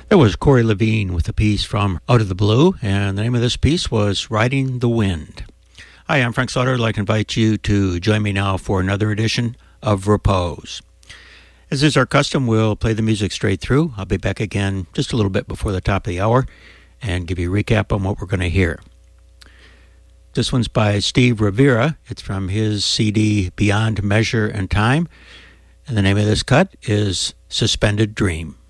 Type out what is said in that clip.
That was Corey Levine with a piece from Out of the Blue, and the name of this piece was Riding the Wind. Hi, I'm Frank Slaughter. I'd like to invite you to join me now for another edition of Repose. As is our custom, we'll play the music straight through. I'll be back again just a little bit before the top of the hour and give you a recap on what we're going to hear. This one's by Steve Rivera. It's from his CD Beyond Measure and Time, and the name of this cut is Suspended Dream.